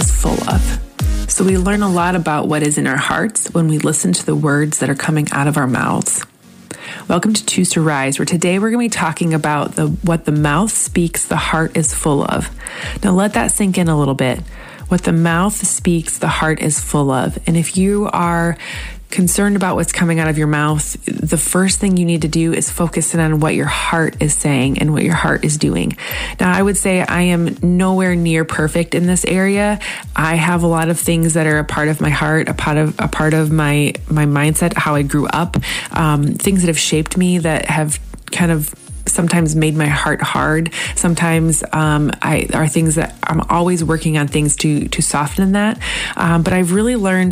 is full of. So we learn a lot about what is in our hearts when we listen to the words that are coming out of our mouths. Welcome to Choose to Rise, where today we're going to be talking about what the mouth speaks, the heart is full of. Now let that sink in a little bit. What the mouth speaks, the heart is full of. And if you are concerned about what's coming out of your mouth, the first thing you need to do is focus in on what your heart is saying and what your heart is doing. Now, I would say I am nowhere near perfect in this area. I have a lot of things that are a part of my heart, a part of my mindset, how I grew up, things that have shaped me that have kind of sometimes made my heart hard. Sometimes are things that I'm always working on things to soften that. But I've really learned